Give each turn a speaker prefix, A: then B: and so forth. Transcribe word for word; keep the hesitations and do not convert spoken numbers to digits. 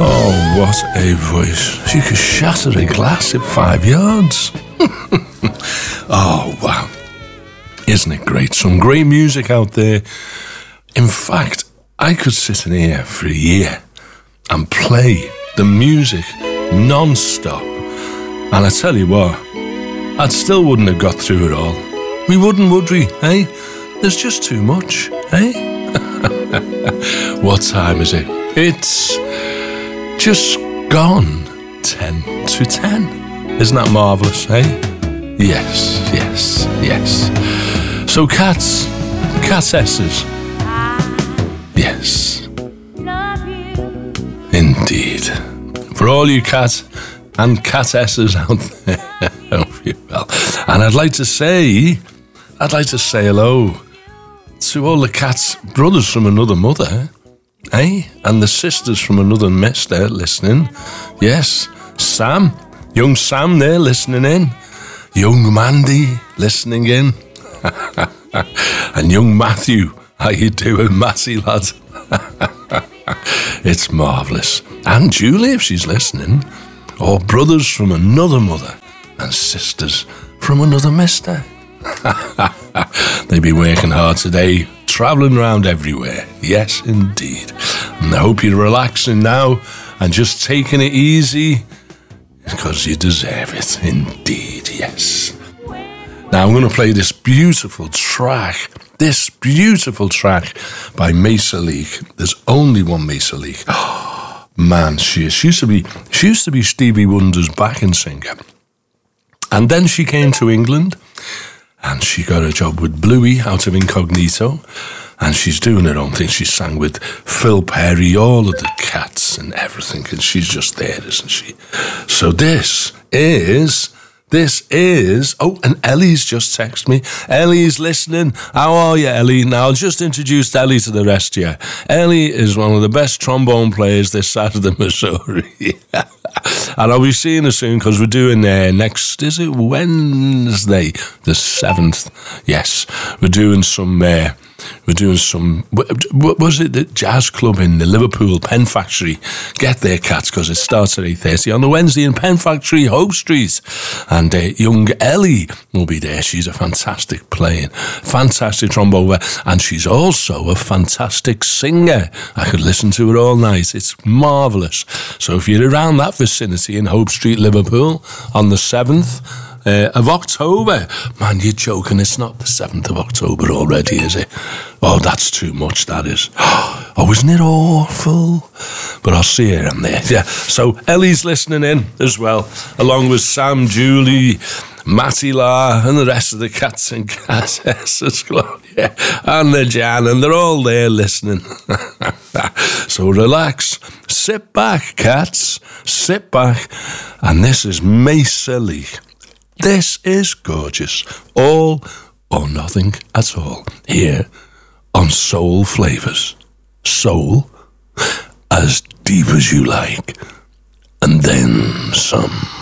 A: Oh, what a voice. She could shatter a glass at five yards. Oh, wow. Isn't it great? Some great music out there. In fact, I could sit in here for a year and play the music non-stop. And I tell you what, I still wouldn't have got through it all. We wouldn't, would we, eh? There's just too much, eh? What time is it? It's just gone ten to ten. Isn't that marvellous, eh? Yes, yes, yes. So cats, catesses. Yes. Indeed. For all you cat and catesses out there, I hope you're well. And I'd like to say, I'd like to say hello to all the cats' brothers from another mother, eh? And the sisters from another mister listening. Yes, Sam, young Sam there listening in. Young Mandy listening in. And young Matthew, how you doing, Matty, lad? It's marvellous. And Julie, if she's listening. Or brothers from another mother and sisters from another mister. They've been working hard today, travelling around everywhere. Yes, indeed. And I hope you're relaxing now and just taking it easy because you deserve it. Indeed, yes. Now I'm going to play this beautiful track, this beautiful track by Mesa Leak. There's only one Mesa Leak. Oh, man, she, she used to be, she used to be Stevie Wonder's backing singer. And then she came to England and she got a job with Bluey out of Incognito. And she's doing her own thing. She sang with Phil Perry, all of the Cats and everything. And she's just there, isn't she? So this is... This is... Oh, and Ellie's just texted me. Ellie's listening. How are you, Ellie? Now, I'll just introduce Ellie to the rest of you. Ellie is one of the best trombone players this side of the Missouri. And I'll be seeing her soon because we're doing uh, next... Is it Wednesday? The seventh. Yes. We're doing some... Uh, We're doing some, what was it, the jazz club in the Liverpool Pen Factory. Get there, cats, because it starts at eight thirty on the Wednesday in Pen Factory, Hope Street. And uh, young Ellie will be there. She's a fantastic playing, fantastic trombone, and she's also a fantastic singer. I could listen to her all night. It's marvellous. So if you're around that vicinity in Hope Street, Liverpool, on the seventh, Uh, of October. Man, you're joking. It's not the seventh of October already, is it? Oh, that's too much, that is. Oh, isn't it awful? But I'll see her in there. Yeah. So Ellie's listening in as well, along with Sam, Julie, Matty La, and the rest of the cats and catesses, yeah, and the Jan, and they're all there listening. So relax, sit back, cats, sit back, and this is Mesa Leak. This is gorgeous. All or nothing at all. Here on Soul Flavors. Soul as deep as you like. And then some.